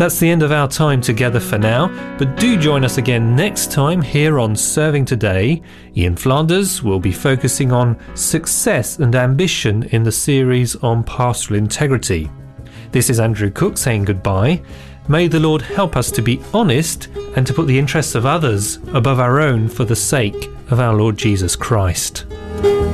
That's the end of our time together for now, but do join us again next time here on Serving Today. Ian Flanders will be focusing on success and ambition in the series on pastoral integrity. This is Andrew Cook saying goodbye. May the Lord help us to be honest and to put the interests of others above our own for the sake of our Lord Jesus Christ.